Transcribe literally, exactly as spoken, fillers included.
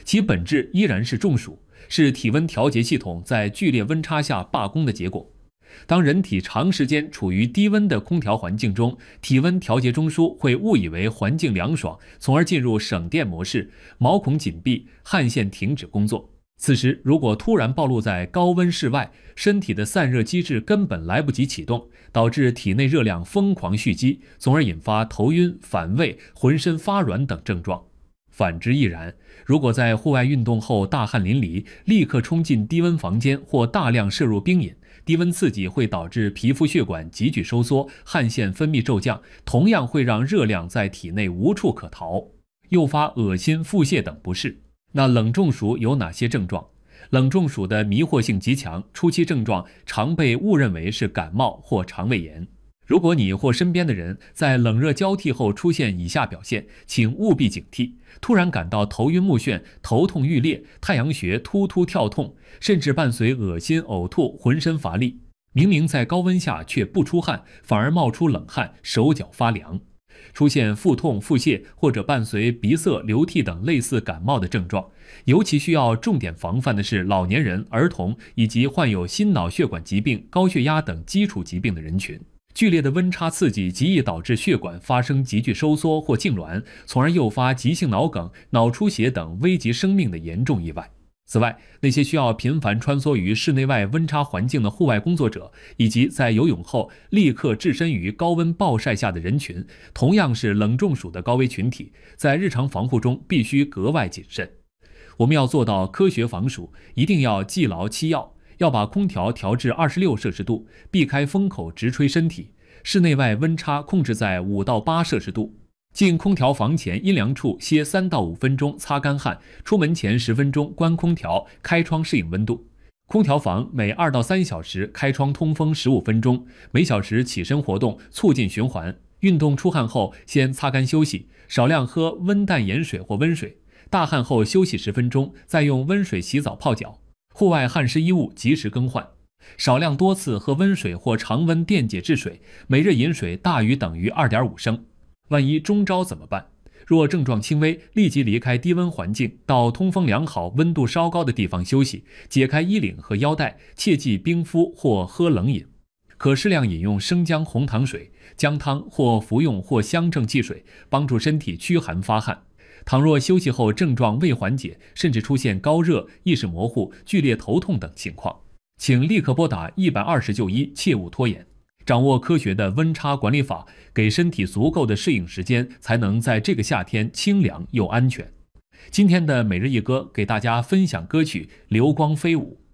其本质依然是中暑，是体温调节系统在剧烈温差下罢工的结果。当人体长时间处于低温的空调环境中，体温调节中枢会误以为环境凉爽，从而进入省电模式，毛孔紧闭，汗腺停止工作。此时如果突然暴露在高温室外，身体的散热机制根本来不及启动，导致体内热量疯狂蓄积，从而引发头晕、反胃、浑身发软等症状。反之亦然，如果在户外运动后大汗淋漓，立刻冲进低温房间或大量摄入冰饮，低温刺激会导致皮肤血管急剧收缩，汗腺分泌骤降，同样会让热量在体内无处可逃，诱发恶心、腹泻等不适。那冷中暑有哪些症状？冷中暑的迷惑性极强，初期症状常被误认为是感冒或肠胃炎。如果你或身边的人在冷热交替后出现以下表现，请务必警惕：突然感到头晕目眩、头痛欲裂、太阳穴突突跳痛，甚至伴随恶心、呕吐、浑身乏力。明明在高温下却不出汗，反而冒出冷汗，手脚发凉。出现腹痛、腹泻或者伴随鼻塞、流涕等类似感冒的症状。尤其需要重点防范的是老年人、儿童以及患有心脑血管疾病、高血压等基础疾病的人群。剧烈的温差刺激极易导致血管发生急剧收缩或痉挛，从而诱发急性脑梗、脑出血等危及生命的严重意外。此外，那些需要频繁穿梭于室内外温差环境的户外工作者，以及在游泳后立刻置身于高温暴晒下的人群，同样是冷中暑的高危群体，在日常防护中必须格外谨慎。我们要做到科学防暑，一定要记牢七要。要把空调调至二十六摄氏度，避开风口直吹身体，室内外温差控制在五到八摄氏度。进空调房前阴凉处歇三到五分钟擦干汗，出门前十分钟关空调，开窗适应温度。空调房每二到三小时开窗通风十五分钟，每小时起身活动，促进循环。运动出汗后先擦干休息，少量喝温淡盐水或温水。大汗后休息十分钟，再用温水洗澡泡脚。户外汗湿衣物及时更换，少量多次喝温水或常温电解质水，每日饮水大于等于 二点五升。万一中招怎么办？若症状轻微，立即离开低温环境，到通风良好、温度稍高的地方休息，解开衣领和腰带，切忌冰敷或喝冷饮。可适量饮用生姜红糖水、姜汤或服用或乡正气水，帮助身体驱寒发汗。倘若休息后症状未缓解，甚至出现高热、意识模糊、剧烈头痛等情况，请立刻拨打一百二十就医，切勿拖延。掌握科学的温差管理法，给身体足够的适应时间，才能在这个夏天清凉又安全。今天的每日一歌给大家分享歌曲《流光飞舞》。